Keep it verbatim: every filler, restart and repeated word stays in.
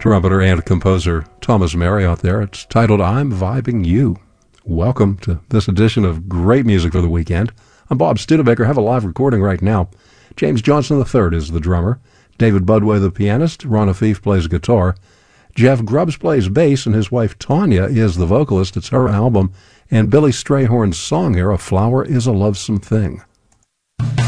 trumpeter and composer Thomas Marriott there. It's titled I'm Vibing You. Welcome to this edition of Great Music for the Weekend. I'm Bob Studebaker. I have a live recording right now. James Johnson the third is the drummer. David Budway the pianist. Ron Afif plays guitar. Jeff Grubbs plays bass, and his wife Tanya is the vocalist. It's her album. And Billy Strayhorn's song here, A Flower is a Lovesome Thing.